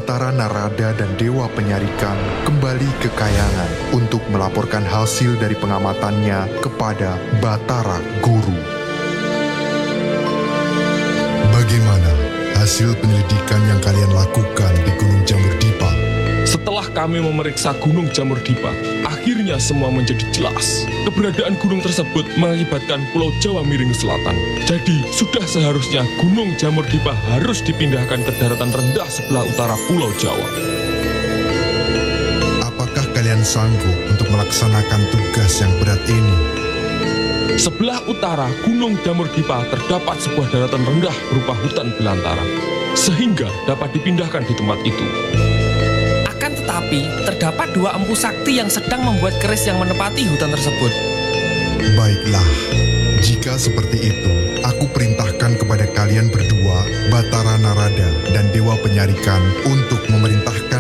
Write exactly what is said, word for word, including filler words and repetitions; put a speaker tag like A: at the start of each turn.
A: Batara Narada dan Dewa Penyarikan kembali ke Kayangan untuk melaporkan hasil dari pengamatannya kepada Batara Guru.
B: Bagaimana hasil penyelidikan yang kalian lakukan di Gunung Jamur Dipa?
C: Setelah kami memeriksa Gunung Jamur Dipa, akhirnya semua menjadi jelas. Keberadaan gunung tersebut mengakibatkan Pulau Jawa miring ke selatan. Jadi, sudah seharusnya Gunung Jamur Dipa harus dipindahkan ke daratan rendah sebelah utara Pulau Jawa.
B: Apakah kalian sanggup untuk melaksanakan tugas yang berat ini?
C: Sebelah utara Gunung Jamur Dipa terdapat sebuah daratan rendah berupa hutan belantara, sehingga dapat dipindahkan di tempat itu.
D: Akan tetapi, terdapat dua empu sakti yang sedang membuat keris yang menepati hutan tersebut.
B: Baiklah, jika seperti itu, aku perintahkan kepada kalian berdua, Batara Narada dan Dewa Penyarikan, untuk memerintahkan